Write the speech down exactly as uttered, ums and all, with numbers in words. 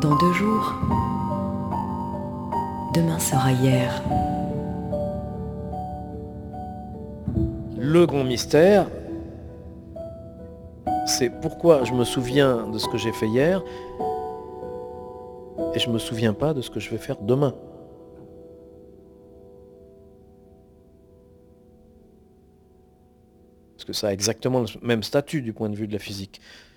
dans deux jours. Demain sera hier. Le grand mystère, c'est pourquoi je me souviens de ce que j'ai fait hier et je ne me souviens pas de ce que je vais faire demain. Parce que ça a exactement le même statut du point de vue de la physique.